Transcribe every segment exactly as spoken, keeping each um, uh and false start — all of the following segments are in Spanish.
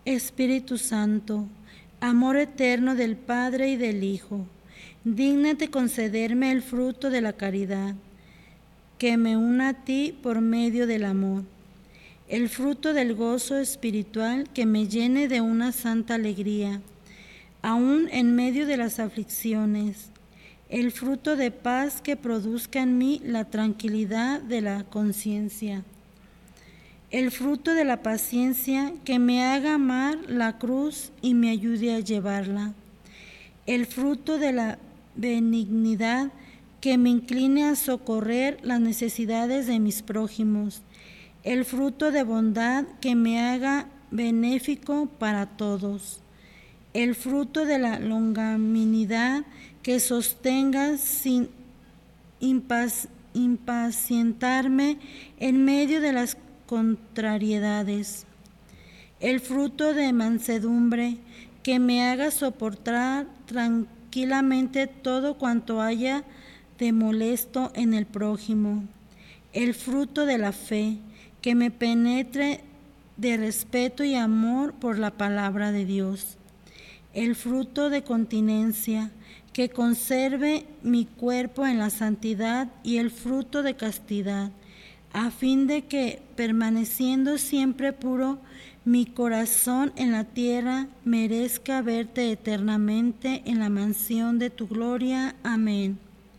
Espíritu Santo, amor eterno del Padre y del Hijo, dígnate concederme el fruto de la caridad, que me una a ti por medio del amor, el fruto del gozo espiritual que me llene de una santa alegría, aún en medio de las aflicciones, el fruto de paz que produzca en mí la tranquilidad de la conciencia, el fruto de la paciencia que me haga amar la cruz y me ayude a llevarla, el fruto de la benignidad que me incline a socorrer las necesidades de mis prójimos, el fruto de bondad que me haga benéfico para todos, el fruto de la longanimidad que sostenga sin impac- impacientarme en medio de las contrariedades, el fruto de mansedumbre que me haga soportar tranquilamente todo cuanto haya de molesto en el prójimo, el fruto de la fe que me penetre de respeto y amor por la palabra de Dios, el fruto de continencia que conserve mi cuerpo en la santidad y el fruto de castidad, a fin de que, permaneciendo siempre puro, mi corazón en la tierra merezca verte eternamente en la mansión de tu gloria. Amén.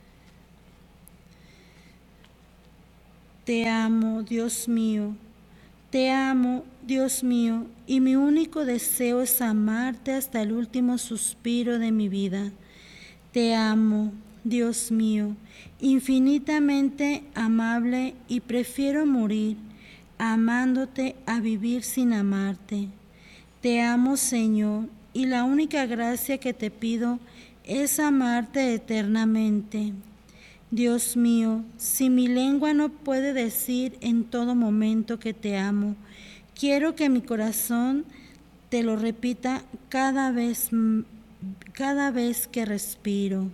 Te amo, Dios mío, te amo, Dios mío, y mi único deseo es amarte hasta el último suspiro de mi vida. Te amo, Dios mío, infinitamente amable, y prefiero morir amándote a vivir sin amarte. Te amo, Señor, y la única gracia que te pido es amarte eternamente. Dios mío, si mi lengua no puede decir en todo momento que te amo, quiero que mi corazón te lo repita cada vez, cada vez que respiro.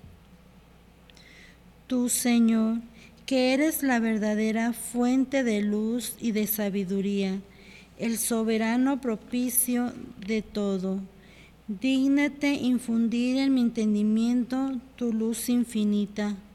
Tú, Señor, que eres la verdadera fuente de luz y de sabiduría, el soberano propicio de todo, dígnate infundir en mi entendimiento tu luz infinita.